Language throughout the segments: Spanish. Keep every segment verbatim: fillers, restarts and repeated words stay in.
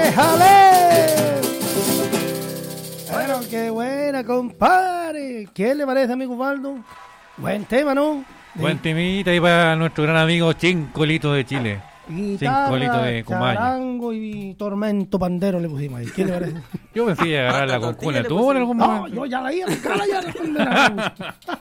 ¡Éjale! Bueno, qué buena, compadre. ¿Qué le parece, amigo Osvaldo? Buen tema, ¿no? Buen temita ahí para nuestro gran amigo Chincolito de Chile. Chincolito de Cumaña. Charango y tormento pandero le pusimos ahí. ¿Qué le parece? Yo me fui a agarrar la concuna. ¿Tú en algún momento? No, yo ya la iba a buscar allá.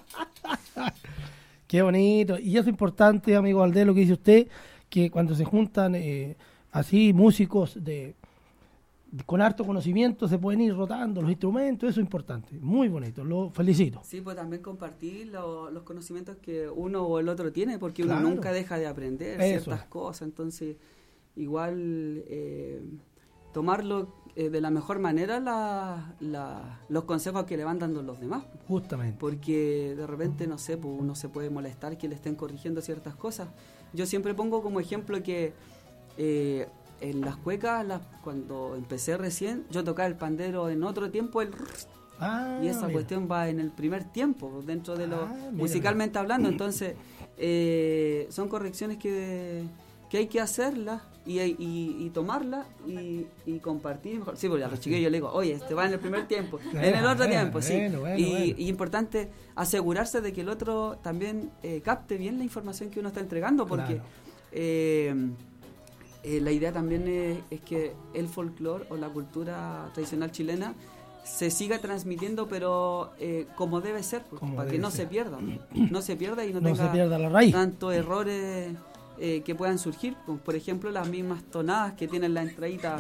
Qué bonito. Y eso es importante, amigo Valdés, lo que dice usted, que cuando se juntan eh, así músicos de, de con harto conocimiento se pueden ir rotando los instrumentos, eso es importante. Muy bonito, lo felicito. Sí, pues también compartir lo, los conocimientos que uno o el otro tiene, porque Claro. uno nunca deja de aprender Eso. ciertas cosas, entonces igual eh, tomarlo eh, de la mejor manera la, la, los consejos que le van dando los demás. Justamente. Porque de repente, no sé, pues uno se puede molestar que le estén corrigiendo ciertas cosas. Yo siempre pongo como ejemplo que eh, en las cuecas, las, cuando empecé recién, yo tocaba el pandero en otro tiempo, el Ah, y esa mira. cuestión va en el primer tiempo, dentro de lo Ah, mira. musicalmente hablando. Entonces, eh, son correcciones que, que hay que hacerlas y, y, y tomarlas y, y compartir mejor. Sí, porque a los chiquillos yo le digo, oye, este va en el primer tiempo, en el otro Bueno, tiempo, sí. bueno, bueno, y, bueno. y importante asegurarse de que el otro también eh, capte bien la información que uno está entregando, porque Claro. eh, eh, la idea también es, es que el folclore o la cultura tradicional chilena se siga transmitiendo, pero eh, como debe ser, pues, Como para debe que no ser. se pierda, no se pierda y no, No tenga se pierda la raíz. tantos errores eh, que puedan surgir, como por ejemplo las mismas tonadas que tienen la entradita,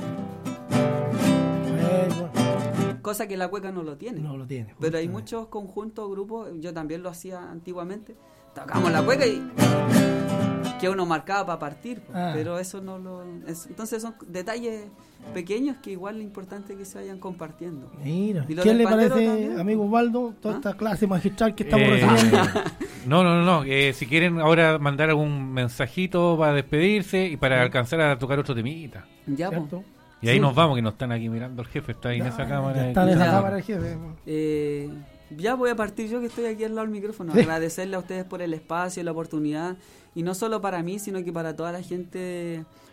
Bueno, cosa que la cueca no lo tiene. no lo tiene. Pero hay justamente. muchos conjuntos, grupos, yo también lo hacía antiguamente, tocamos la cueca y que uno marcaba para partir, pues, Ah. pero eso no lo... es- entonces son detalles pequeños que igual es importante que se vayan compartiendo. Mira, ¿Y lo ¿qué del le pandero parece, también? amigo Osvaldo, toda ¿Ah? esta clase magistral que estamos Eh, recibiendo? No, no, no, no. Eh, si quieren ahora mandar algún mensajito para despedirse y para alcanzar a tocar otro temita. Ya, pues. ¿Cierto? Y ahí Sí. nos vamos, que nos están aquí mirando el jefe, está ahí en esa cámara. Ya está en esa Ya. cámara el jefe. Eh, ya voy a partir yo que estoy aquí al lado del micrófono. Sí. Agradecerle a ustedes por el espacio, la oportunidad, y no solo para mí, sino que para toda la gente